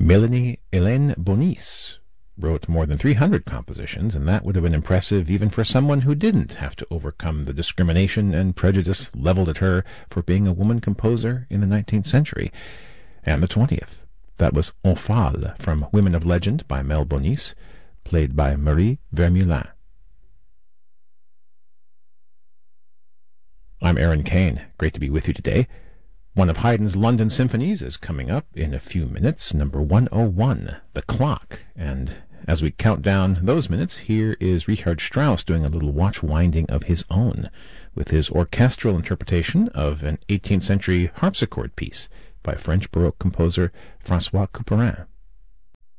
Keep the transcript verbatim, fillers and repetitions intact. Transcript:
Mélanie Hélène Bonis wrote more than three hundred compositions, and that would have been impressive even for someone who didn't have to overcome the discrimination and prejudice leveled at her for being a woman composer in the nineteenth century and the twentieth. That was Omphale from Women of Legend by Mel Bonis, played by Marie Vermeulen. I'm Aaron Kane. Great to be with you today. One of Haydn's London symphonies is coming up in a few minutes, number one oh one, The Clock. And as we count down those minutes, here is Richard Strauss doing a little watch winding of his own with his orchestral interpretation of an eighteenth century harpsichord piece by French Baroque composer François Couperin.